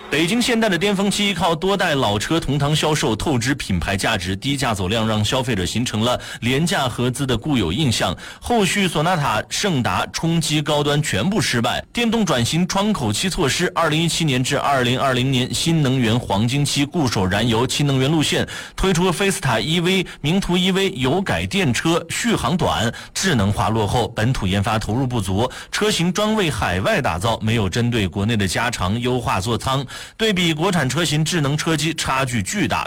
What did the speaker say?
北京现代的巅峰期依靠多代老车同堂销售，透支品牌价值，低价走量，让消费者形成了廉价合资的固有印象。后续索纳塔、胜达冲击高端全部失败，电动转型窗口期措施，2017年至2020年新能源黄金期，固守燃油氢能源路线，推出菲斯塔 EV、名图 EV 油改电车，续航短，智能化落后，本土研发投入不足，车型专为海外打造，没有针对国内的加长优化座舱。对比国产车型智能车机差距巨大，